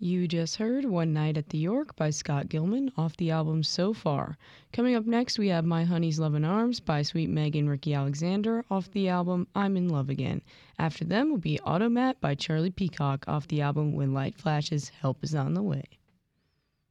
You just heard One Night at the York by Scott Gilman off the album So Far. Coming up next, we have My Honey's Love and Arms by Sweet Meg and Ricky Alexander off the album I'm in Love Again. After them will be Automat by Charlie Peacock off the album When Light Flashes, Help Is on the Way.